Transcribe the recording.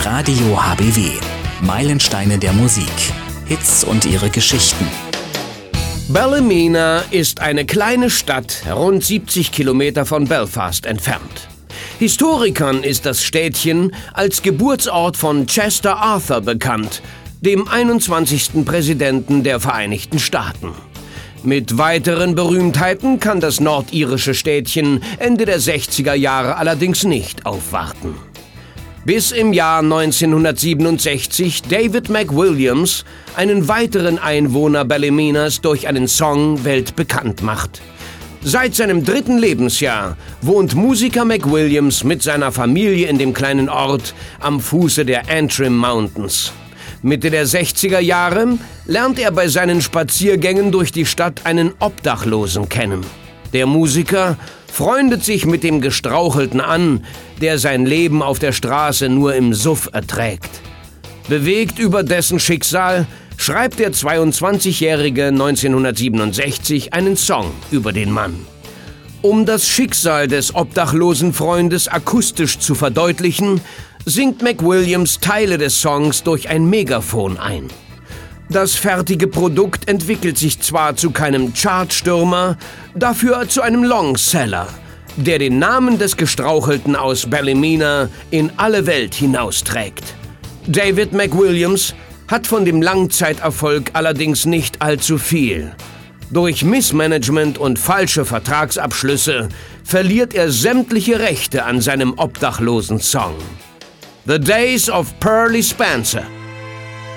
Radio HBW. Meilensteine der Musik. Hits und ihre Geschichten. Ballymena ist eine kleine Stadt, rund 70 Kilometer von Belfast entfernt. Historikern ist das Städtchen als Geburtsort von Chester Arthur bekannt, dem 21. Präsidenten der Vereinigten Staaten. Mit weiteren Berühmtheiten kann das nordirische Städtchen Ende der 60er Jahre allerdings nicht aufwarten. Bis im Jahr 1967 David McWilliams einen weiteren Einwohner Ballymenas durch einen Song weltbekannt macht. Seit seinem 3. Lebensjahr wohnt Musiker McWilliams mit seiner Familie in dem kleinen Ort am Fuße der Antrim Mountains. Mitte der 60er Jahre lernt er bei seinen Spaziergängen durch die Stadt einen Obdachlosen kennen. Der Musiker freundet sich mit dem Gestrauchelten an, der sein Leben auf der Straße nur im Suff erträgt. Bewegt über dessen Schicksal schreibt der 22-Jährige 1967 einen Song über den Mann. Um das Schicksal des obdachlosen Freundes akustisch zu verdeutlichen, singt McWilliams Teile des Songs durch ein Megafon ein. Das fertige Produkt entwickelt sich zwar zu keinem Chartstürmer, dafür zu einem Longseller, der den Namen des Gestrauchelten aus Ballymena in alle Welt hinausträgt. David McWilliams hat von dem Langzeiterfolg allerdings nicht allzu viel. Durch Missmanagement und falsche Vertragsabschlüsse verliert er sämtliche Rechte an seinem obdachlosen Song. The Days of Pearly Spencer.